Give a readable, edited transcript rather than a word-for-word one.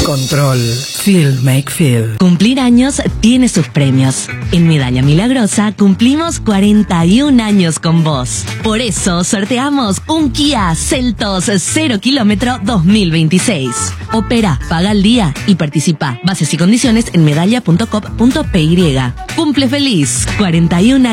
Control. Feel, make feel. Cumplir años tiene sus premios. En Medalla Milagrosa cumplimos 41 años con vos. Por eso sorteamos un Kia Seltos 0 kilómetro 2026. Opera, paga al día y participa. Bases y condiciones en medalla.com.py. Cumple feliz. 41 años.